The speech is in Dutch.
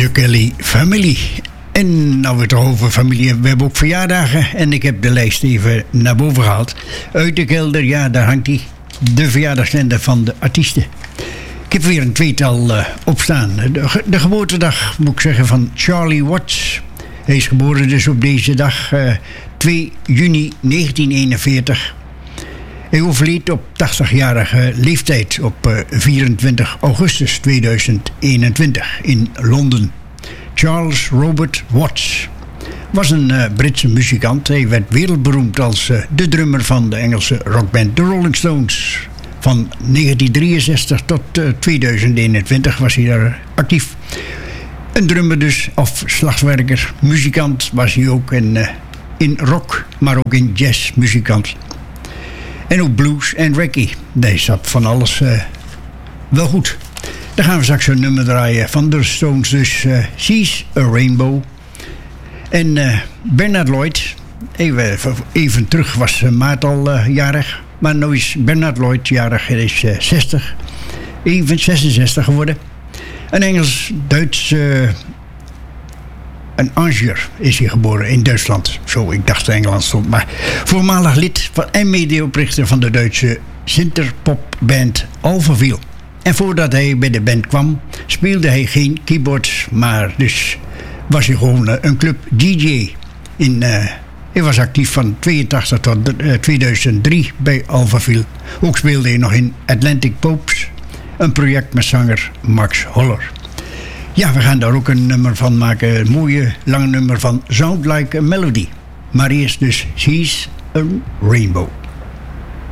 de Kelly Family. En nou we het over familie hebben, we hebben ook verjaardagen. En ik heb de lijst even naar boven gehaald. Uit de kelder, ja, daar hangt hij. De verjaardagskalender van de artiesten. Ik heb weer een tweetal opstaan. De geboortedag, moet ik zeggen, van Charlie Watts. Hij is geboren dus op deze dag, 2 juni 1941. Hij overleed op 80-jarige leeftijd op 24 augustus 2021 in Londen. Charles Robert Watts was een Britse muzikant. Hij werd wereldberoemd als de drummer van de Engelse rockband The Rolling Stones. Van 1963 tot 2021 was hij daar actief. Een drummer dus, of slagwerker, muzikant was hij ook. In rock, maar ook in jazzmuzikant. En ook blues en reggae. Daar zat van alles wel goed. Dan gaan we straks een nummer draaien van de Stones. Dus She's a Rainbow. En Bernard Lloyd. Even terug was Maart al jarig. Maar nu is Bernard Lloyd jarig. Hij is 60. Even 66 geworden. Een Engels-Duits... Een Angers is hij geboren in Duitsland. Zo, ik dacht Engeland stond. Maar voormalig lid en medeoprichter van de Duitse synthpopband Alphaville. En voordat hij bij de band kwam, speelde hij geen keyboards. Maar dus was hij gewoon een club DJ. Hij was actief van 82 tot 2003 bij Alphaville. Ook speelde hij nog in Atlantic Popes. Een project met zanger Max Holler. Ja, we gaan daar ook een nummer van maken. Een mooie, lange nummer van Sound Like a Melody. Maar eerst dus She's a Rainbow.